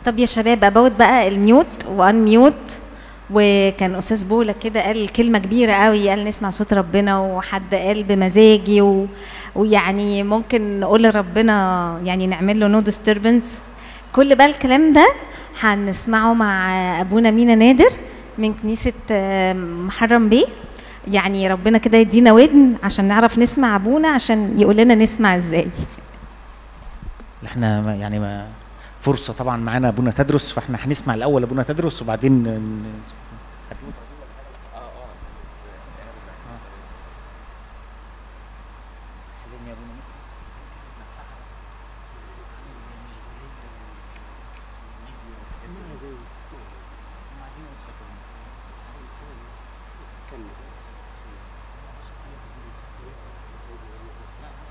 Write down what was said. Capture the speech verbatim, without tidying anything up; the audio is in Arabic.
طب يا شباب ابوت بقى الميوت وان ميوت. وكان استاذ بولا كده قال كلمه كبيره قوي، قال نسمع صوت ربنا، وحد قال بمزاجي و... ويعني ممكن نقول لربنا يعني نعمل له نو ديستربنس. كل بقى الكلام ده هنسمعه مع ابونا مينا نادر من كنيسه محرم بيه. يعني ربنا كده يدينا ودن عشان نعرف نسمع ابونا، عشان يقول لنا نسمع ازاي. احنا يعني ما فرصه طبعا معانا ابونا تدرس، فاحنا هنسمع الاول ابونا تدرس وبعدين ن...